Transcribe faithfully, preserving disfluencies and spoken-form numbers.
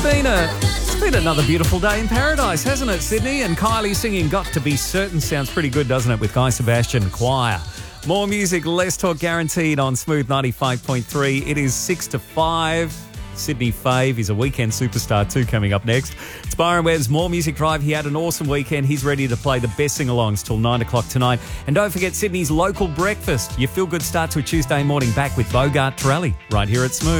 been a it's been another beautiful day in paradise, hasn't it, Sydney? And Kylie singing Got to Be Certain sounds pretty good, doesn't it, with Guy Sebastian Choir. More music, less talk guaranteed on Smooth ninety-five point three. It is six to five. Sydney Fave is a weekend superstar too coming up next. It's Byron Webb's More Music Drive. He had an awesome weekend. He's ready to play the best sing-alongs till nine o'clock tonight. And don't forget Sydney's local breakfast. Your feel-good start to a Tuesday morning back with Bogart Torelli right here at Smooth.